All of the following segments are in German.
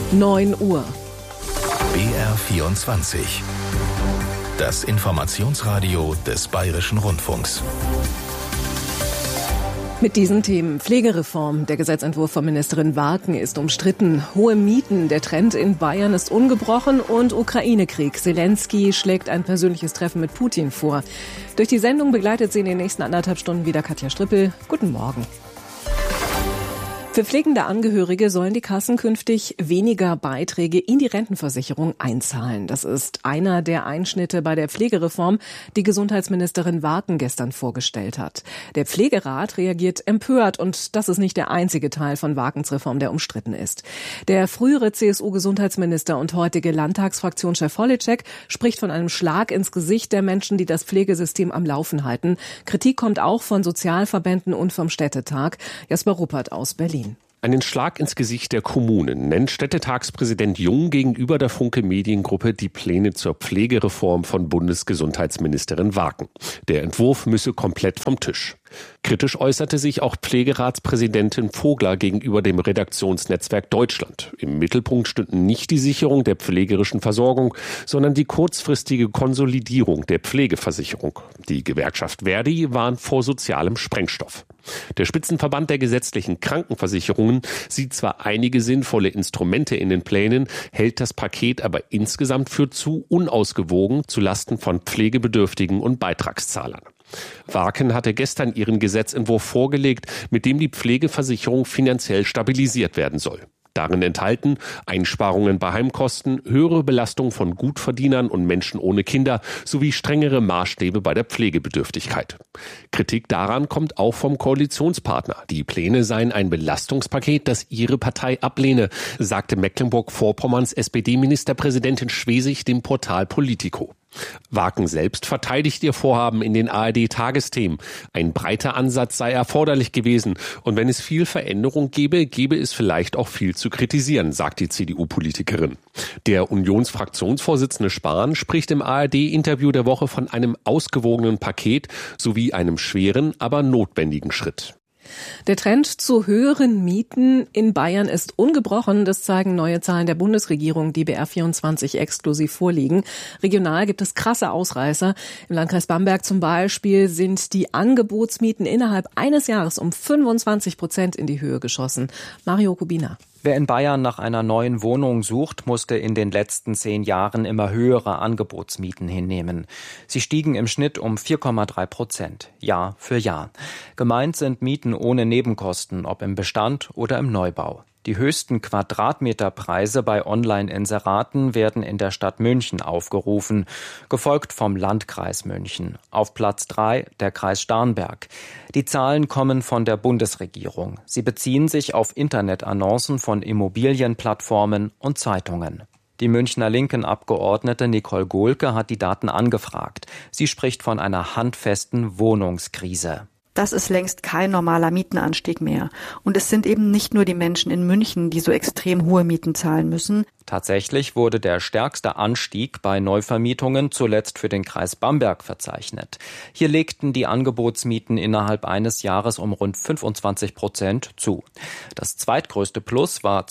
9 Uhr. BR24. Das Informationsradio des Bayerischen Rundfunks. Mit diesen Themen: Pflegereform. Der Gesetzentwurf von Ministerin Warken ist umstritten. Hohe Mieten. Der Trend in Bayern ist ungebrochen. Und Ukraine-Krieg. Zelensky schlägt ein persönliches Treffen mit Putin vor. Durch die Sendung begleitet sie in den nächsten 1,5 Stunden wieder Katja Strippel. Guten Morgen. Für pflegende Angehörige sollen die Kassen künftig weniger Beiträge in die Rentenversicherung einzahlen. Das ist einer der Einschnitte bei der Pflegereform, die Gesundheitsministerin Warken gestern vorgestellt hat. Der Pflegerat reagiert empört, und das ist nicht der einzige Teil von Warkens Reform, der umstritten ist. Der frühere CSU-Gesundheitsminister und heutige Landtagsfraktionschef Holitschek spricht von einem Schlag ins Gesicht der Menschen, die das Pflegesystem am Laufen halten. Kritik kommt auch von Sozialverbänden und vom Städtetag. Jasper Ruppert aus Berlin. Einen Schlag ins Gesicht der Kommunen nennt Städtetagspräsident Jung gegenüber der Funke Mediengruppe die Pläne zur Pflegereform von Bundesgesundheitsministerin Warken. Der Entwurf müsse komplett vom Tisch. Kritisch äußerte sich auch Pflegeratspräsidentin Vogler gegenüber dem Redaktionsnetzwerk Deutschland. Im Mittelpunkt stünden nicht die Sicherung der pflegerischen Versorgung, sondern die kurzfristige Konsolidierung der Pflegeversicherung. Die Gewerkschaft Verdi warnt vor sozialem Sprengstoff. Der Spitzenverband der gesetzlichen Krankenversicherungen sieht zwar einige sinnvolle Instrumente in den Plänen, hält das Paket aber insgesamt für zu unausgewogen zulasten von Pflegebedürftigen und Beitragszahlern. Warken hatte gestern ihren Gesetzentwurf vorgelegt, mit dem die Pflegeversicherung finanziell stabilisiert werden soll. Darin enthalten Einsparungen bei Heimkosten, höhere Belastung von Gutverdienern und Menschen ohne Kinder sowie strengere Maßstäbe bei der Pflegebedürftigkeit. Kritik daran kommt auch vom Koalitionspartner. Die Pläne seien ein Belastungspaket, das ihre Partei ablehne, sagte Mecklenburg-Vorpommerns SPD-Ministerpräsidentin Schwesig dem Portal Politico. Warken selbst verteidigt ihr Vorhaben in den ARD-Tagesthemen. Ein breiter Ansatz sei erforderlich gewesen. Und wenn es viel Veränderung gäbe es vielleicht auch viel zu kritisieren, sagt die CDU-Politikerin. Der Unionsfraktionsvorsitzende Spahn spricht im ARD-Interview der Woche von einem ausgewogenen Paket sowie einem schweren, aber notwendigen Schritt. Der Trend zu höheren Mieten in Bayern ist ungebrochen. Das zeigen neue Zahlen der Bundesregierung, die BR24 exklusiv vorliegen. Regional gibt es krasse Ausreißer. Im Landkreis Bamberg zum Beispiel sind die Angebotsmieten innerhalb eines Jahres um 25% in die Höhe geschossen. Mario Kubina. Wer in Bayern nach einer neuen Wohnung sucht, musste in den letzten 10 Jahren immer höhere Angebotsmieten hinnehmen. Sie stiegen im Schnitt um 4,3%, Jahr für Jahr. Gemeint sind Mieten ohne Nebenkosten, ob im Bestand oder im Neubau. Die höchsten Quadratmeterpreise bei Online-Inseraten werden in der Stadt München aufgerufen, gefolgt vom Landkreis München. Auf Platz 3 der Kreis Starnberg. Die Zahlen kommen von der Bundesregierung. Sie beziehen sich auf Internetannoncen von Immobilienplattformen und Zeitungen. Die Münchner Linken-Abgeordnete Nicole Gohlke hat die Daten angefragt. Sie spricht von einer handfesten Wohnungskrise. Das ist längst kein normaler Mietenanstieg mehr. Und es sind eben nicht nur die Menschen in München, die so extrem hohe Mieten zahlen müssen. Tatsächlich wurde der stärkste Anstieg bei Neuvermietungen zuletzt für den Kreis Bamberg verzeichnet. Hier legten die Angebotsmieten innerhalb eines Jahres um rund 25% zu. Das zweitgrößte Plus war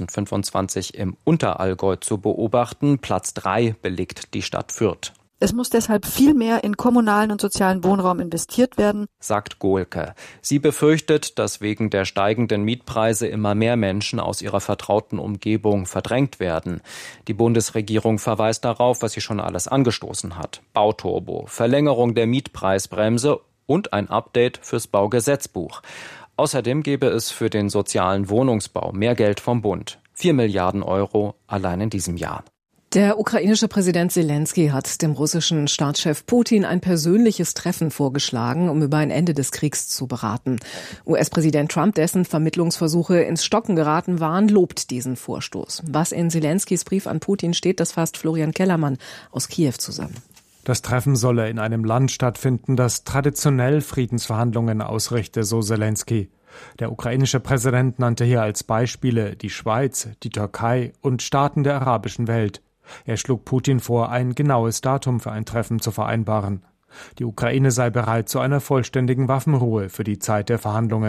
2025 im Unterallgäu zu beobachten. Platz 3 belegt die Stadt Fürth. Es muss deshalb viel mehr in kommunalen und sozialen Wohnraum investiert werden, sagt Gohlke. Sie befürchtet, dass wegen der steigenden Mietpreise immer mehr Menschen aus ihrer vertrauten Umgebung verdrängt werden. Die Bundesregierung verweist darauf, was sie schon alles angestoßen hat. Bauturbo, Verlängerung der Mietpreisbremse und ein Update fürs Baugesetzbuch. Außerdem gäbe es für den sozialen Wohnungsbau mehr Geld vom Bund. 4 Milliarden Euro allein in diesem Jahr. Der ukrainische Präsident Zelensky hat dem russischen Staatschef Putin ein persönliches Treffen vorgeschlagen, um über ein Ende des Kriegs zu beraten. US-Präsident Trump, dessen Vermittlungsversuche ins Stocken geraten waren, lobt diesen Vorstoß. Was in Zelenskys Brief an Putin steht, das fasst Florian Kellermann aus Kiew zusammen. Das Treffen solle in einem Land stattfinden, das traditionell Friedensverhandlungen ausrichte, so Zelensky. Der ukrainische Präsident nannte hier als Beispiele die Schweiz, die Türkei und Staaten der arabischen Welt. Er schlug Putin vor, ein genaues Datum für ein Treffen zu vereinbaren. Die Ukraine sei bereit zu einer vollständigen Waffenruhe für die Zeit der Verhandlungen.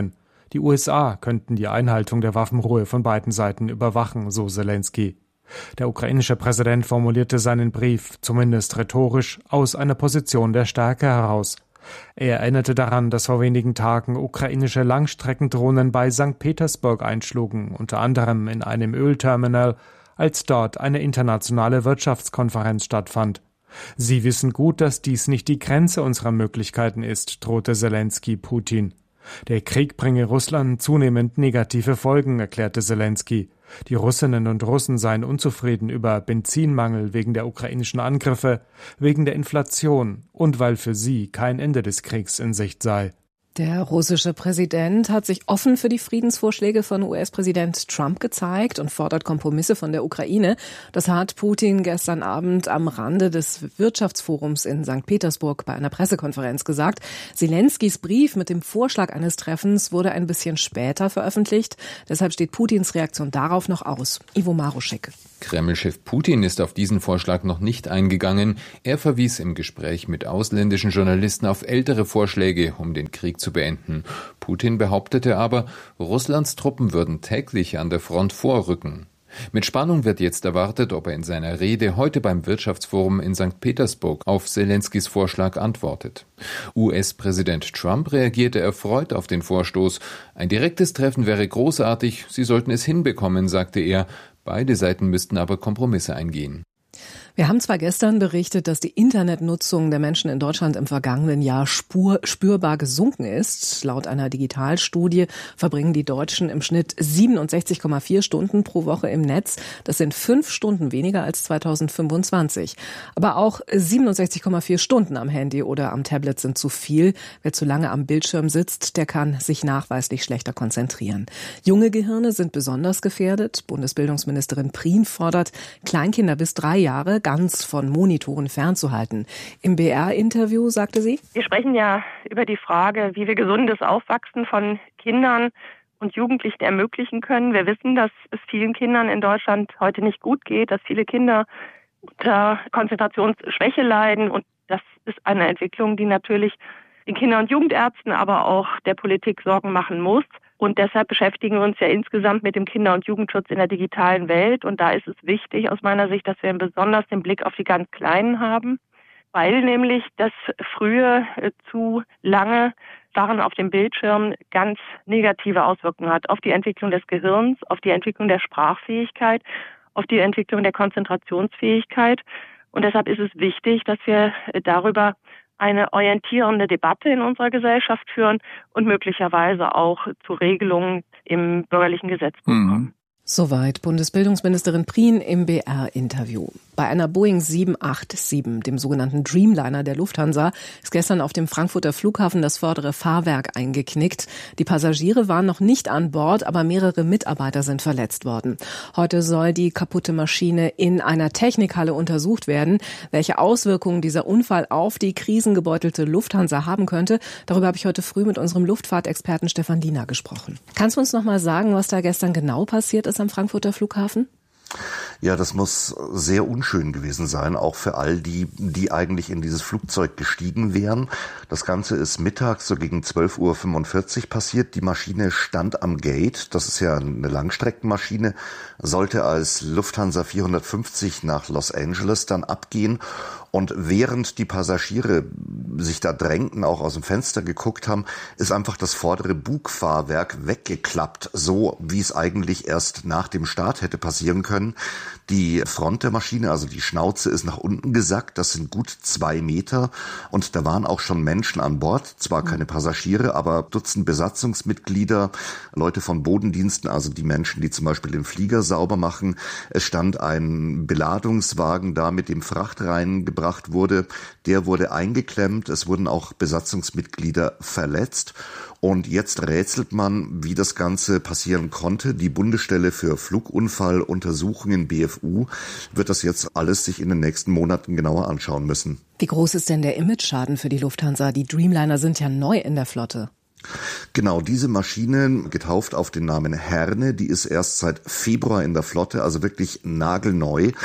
Die USA könnten die Einhaltung der Waffenruhe von beiden Seiten überwachen, so Selenskyj. Der ukrainische Präsident formulierte seinen Brief, zumindest rhetorisch, aus einer Position der Stärke heraus. Er erinnerte daran, dass vor wenigen Tagen ukrainische Langstreckendrohnen bei St. Petersburg einschlugen, unter anderem in einem Ölterminal, als dort eine internationale Wirtschaftskonferenz stattfand. Sie wissen gut, dass dies nicht die Grenze unserer Möglichkeiten ist, drohte Selenskyj Putin. Der Krieg bringe Russland zunehmend negative Folgen, erklärte Selenskyj. Die Russinnen und Russen seien unzufrieden über Benzinmangel wegen der ukrainischen Angriffe, wegen der Inflation und weil für sie kein Ende des Kriegs in Sicht sei. Der russische Präsident hat sich offen für die Friedensvorschläge von US-Präsident Trump gezeigt und fordert Kompromisse von der Ukraine. Das hat Putin gestern Abend am Rande des Wirtschaftsforums in St. Petersburg bei einer Pressekonferenz gesagt. Selenskys Brief mit dem Vorschlag eines Treffens wurde ein bisschen später veröffentlicht. Deshalb steht Putins Reaktion darauf noch aus. Ivo Maruschek. Kreml-Chef Putin ist auf diesen Vorschlag noch nicht eingegangen. Er verwies im Gespräch mit ausländischen Journalisten auf ältere Vorschläge, um den Krieg zu beenden. Putin behauptete aber, Russlands Truppen würden täglich an der Front vorrücken. Mit Spannung wird jetzt erwartet, ob er in seiner Rede heute beim Wirtschaftsforum in St. Petersburg auf Selenskys Vorschlag antwortet. US-Präsident Trump reagierte erfreut auf den Vorstoß. Ein direktes Treffen wäre großartig, sie sollten es hinbekommen, sagte er. Beide Seiten müssten aber Kompromisse eingehen. Wir haben zwar gestern berichtet, dass die Internetnutzung der Menschen in Deutschland im vergangenen Jahr spürbar gesunken ist. Laut einer Digitalstudie verbringen die Deutschen im Schnitt 67,4 Stunden pro Woche im Netz. Das sind 5 Stunden weniger als 2025. Aber auch 67,4 Stunden am Handy oder am Tablet sind zu viel. Wer zu lange am Bildschirm sitzt, der kann sich nachweislich schlechter konzentrieren. Junge Gehirne sind besonders gefährdet. Bundesbildungsministerin Prien fordert, Kleinkinder bis 3 Jahre ganz von Monitoren fernzuhalten. Im BR-Interview sagte sie: Wir sprechen ja über die Frage, wie wir gesundes Aufwachsen von Kindern und Jugendlichen ermöglichen können. Wir wissen, dass es vielen Kindern in Deutschland heute nicht gut geht, dass viele Kinder unter Konzentrationsschwäche leiden. Und das ist eine Entwicklung, die natürlich den Kinder- und Jugendärzten, aber auch der Politik Sorgen machen muss. Und deshalb beschäftigen wir uns ja insgesamt mit dem Kinder- und Jugendschutz in der digitalen Welt. Und da ist es wichtig aus meiner Sicht, dass wir besonders den Blick auf die ganz Kleinen haben, weil nämlich das frühe zu lange Starren auf dem Bildschirm ganz negative Auswirkungen hat auf die Entwicklung des Gehirns, auf die Entwicklung der Sprachfähigkeit, auf die Entwicklung der Konzentrationsfähigkeit. Und deshalb ist es wichtig, dass wir darüber eine orientierende Debatte in unserer Gesellschaft führen und möglicherweise auch zu Regelungen im bürgerlichen Gesetzbuch kommen. Soweit Bundesbildungsministerin Prien im BR-Interview. Bei einer Boeing 787, dem sogenannten Dreamliner der Lufthansa, ist gestern auf dem Frankfurter Flughafen das vordere Fahrwerk eingeknickt. Die Passagiere waren noch nicht an Bord, aber mehrere Mitarbeiter sind verletzt worden. Heute soll die kaputte Maschine in einer Technikhalle untersucht werden. Welche Auswirkungen dieser Unfall auf die krisengebeutelte Lufthansa haben könnte, darüber habe ich heute früh mit unserem Luftfahrtexperten Stefan Liener gesprochen. Kannst du uns noch mal sagen, was da gestern genau passiert ist am Frankfurter Flughafen? Ja, das muss sehr unschön gewesen sein, auch für all die, die eigentlich in dieses Flugzeug gestiegen wären. Das Ganze ist mittags so gegen 12:45 Uhr passiert. Die Maschine stand am Gate. Das ist ja eine Langstreckenmaschine, sollte als Lufthansa 450 nach Los Angeles dann abgehen. Und während die Passagiere sich da drängten, auch aus dem Fenster geguckt haben, ist einfach das vordere Bugfahrwerk weggeklappt, so wie es eigentlich erst nach dem Start hätte passieren können. Die Front der Maschine, also die Schnauze, ist nach unten gesackt. Das sind gut 2 Meter. Und da waren auch schon Menschen an Bord. Zwar keine Passagiere, aber Dutzend Besatzungsmitglieder, Leute von Bodendiensten, also die Menschen, die zum Beispiel den Flieger sauber machen. Es stand ein Beladungswagen da, mit dem Fracht reingebracht wurde. Der wurde eingeklemmt. Es wurden auch Besatzungsmitglieder verletzt. Und jetzt rätselt man, wie das Ganze passieren konnte. Die Bundesstelle für Flugunfalluntersuchungen, BFU, wird das jetzt alles sich in den nächsten Monaten genauer anschauen müssen. Wie groß ist denn der Image-Schaden für die Lufthansa? Die Dreamliner sind ja neu in der Flotte. Genau, diese Maschine, getauft auf den Namen Herne, die ist erst seit Februar in der Flotte, also wirklich nagelneu.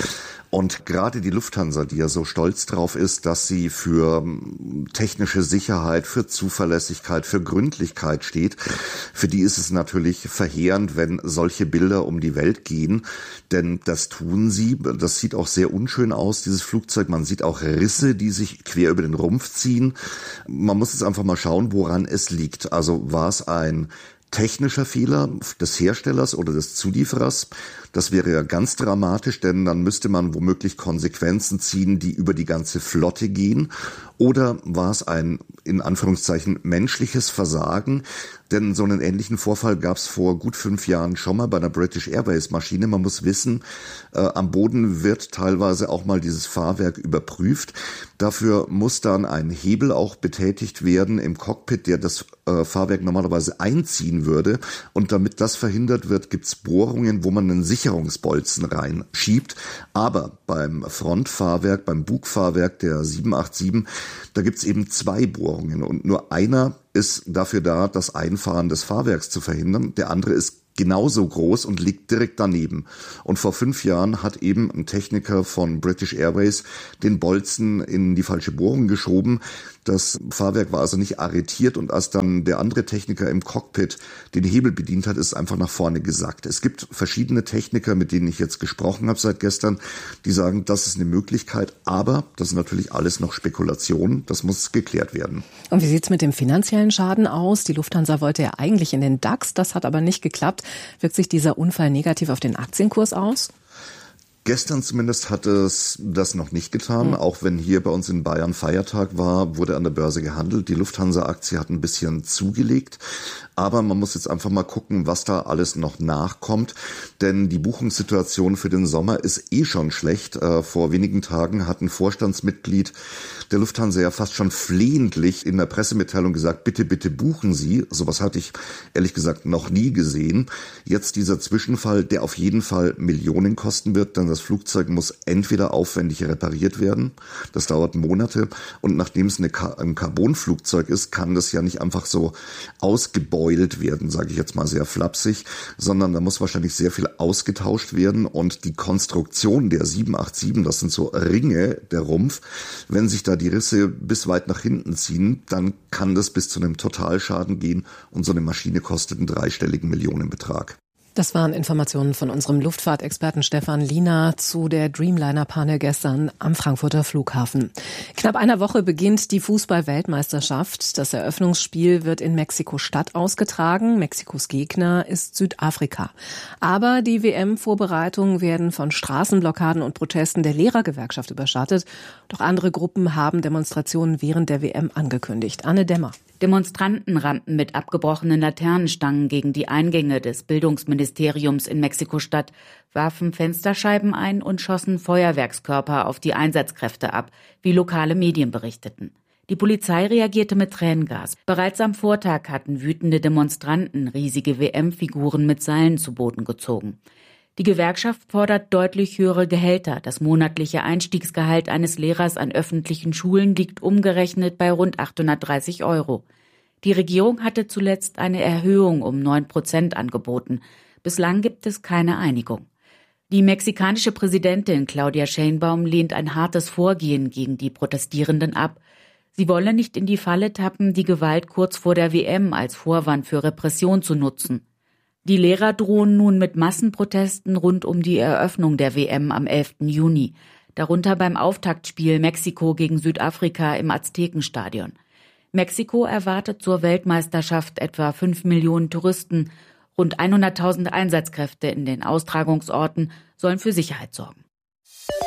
Und gerade die Lufthansa, die ja so stolz drauf ist, dass sie für technische Sicherheit, für Zuverlässigkeit, für Gründlichkeit steht, für die ist es natürlich verheerend, wenn solche Bilder um die Welt gehen. Denn das tun sie. Das sieht auch sehr unschön aus, dieses Flugzeug. Man sieht auch Risse, die sich quer über den Rumpf ziehen. Man muss jetzt einfach mal schauen, woran es liegt. Also war es ein technischer Fehler des Herstellers oder des Zulieferers? Das wäre ja ganz dramatisch, denn dann müsste man womöglich Konsequenzen ziehen, die über die ganze Flotte gehen. Oder war es ein, in Anführungszeichen, menschliches Versagen? Denn so einen ähnlichen Vorfall gab es vor gut 5 Jahren schon mal bei einer British Airways Maschine. Man muss wissen, am Boden wird teilweise auch mal dieses Fahrwerk überprüft. Dafür muss dann ein Hebel auch betätigt werden im Cockpit, der das Fahrwerk normalerweise einziehen würde. Und damit das verhindert wird, gibt es Bohrungen, wo man einen Sicherungsbolzen reinschiebt. Aber beim Frontfahrwerk, beim Bugfahrwerk der 787, da gibt es eben 2 Bohrungen und nur einer ist dafür da, das Einfahren des Fahrwerks zu verhindern. Der andere ist genauso groß und liegt direkt daneben. Und vor 5 Jahren hat eben ein Techniker von British Airways den Bolzen in die falsche Bohrung geschoben. Das Fahrwerk war also nicht arretiert und als dann der andere Techniker im Cockpit den Hebel bedient hat, ist es einfach nach vorne gesackt. Es gibt verschiedene Techniker, mit denen ich jetzt gesprochen habe seit gestern, die sagen, das ist eine Möglichkeit, aber das ist natürlich alles noch Spekulation, das muss geklärt werden. Und wie sieht's mit dem finanziellen Schaden aus? Die Lufthansa wollte ja eigentlich in den DAX, das hat aber nicht geklappt. Wirkt sich dieser Unfall negativ auf den Aktienkurs aus? Gestern zumindest hat es das noch nicht getan. Auch wenn hier bei uns in Bayern Feiertag war, wurde an der Börse gehandelt. Die Lufthansa-Aktie hat ein bisschen zugelegt. Aber man muss jetzt einfach mal gucken, was da alles noch nachkommt. Denn die Buchungssituation für den Sommer ist schon schlecht. Vor wenigen Tagen hat ein Vorstandsmitglied der Lufthansa ja fast schon flehentlich in der Pressemitteilung gesagt, bitte, bitte buchen Sie. Sowas hatte ich ehrlich gesagt noch nie gesehen. Jetzt dieser Zwischenfall, der auf jeden Fall Millionen kosten wird, denn das Flugzeug muss entweder aufwendig repariert werden. Das dauert Monate. Und nachdem es ein Carbonflugzeug ist, kann das ja nicht einfach so ausgebeult werden, sage ich jetzt mal sehr flapsig, sondern da muss wahrscheinlich sehr viel ausgetauscht werden. Und die Konstruktion der 787, das sind so Ringe, der Rumpf, wenn sich da die Risse bis weit nach hinten ziehen, dann kann das bis zu einem Totalschaden gehen und so eine Maschine kostet einen 3-stelligen Millionenbetrag. Das waren Informationen von unserem Luftfahrtexperten Stefan Liener zu der Dreamliner-Panne gestern am Frankfurter Flughafen. Knapp einer Woche beginnt die Fußball-Weltmeisterschaft. Das Eröffnungsspiel wird in Mexiko-Stadt ausgetragen. Mexikos Gegner ist Südafrika. Aber die WM-Vorbereitungen werden von Straßenblockaden und Protesten der Lehrergewerkschaft überschattet. Doch andere Gruppen haben Demonstrationen während der WM angekündigt. Anne Dämmer. Demonstranten rannten mit abgebrochenen Laternenstangen gegen die Eingänge des Bildungsministeriums in Mexiko-Stadt, warfen Fensterscheiben ein und schossen Feuerwerkskörper auf die Einsatzkräfte ab, wie lokale Medien berichteten. Die Polizei reagierte mit Tränengas. Bereits am Vortag hatten wütende Demonstranten riesige WM-Figuren mit Seilen zu Boden gezogen. Die Gewerkschaft fordert deutlich höhere Gehälter. Das monatliche Einstiegsgehalt eines Lehrers an öffentlichen Schulen liegt umgerechnet bei rund 830 €. Die Regierung hatte zuletzt eine Erhöhung um 9% angeboten. Bislang gibt es keine Einigung. Die mexikanische Präsidentin Claudia Sheinbaum lehnt ein hartes Vorgehen gegen die Protestierenden ab. Sie wolle nicht in die Falle tappen, die Gewalt kurz vor der WM als Vorwand für Repression zu nutzen. Die Lehrer drohen nun mit Massenprotesten rund um die Eröffnung der WM am 11. Juni, darunter beim Auftaktspiel Mexiko gegen Südafrika im Aztekenstadion. Mexiko erwartet zur Weltmeisterschaft etwa 5 Millionen Touristen. Rund 100.000 Einsatzkräfte in den Austragungsorten sollen für Sicherheit sorgen.